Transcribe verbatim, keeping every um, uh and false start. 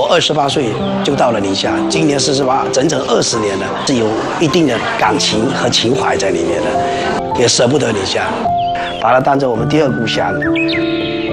我二十八岁就到了宁夏，今年四十八，整整二十年了，是有一定的感情和情怀在里面的，也舍不得宁夏，把它当成我们第二故乡。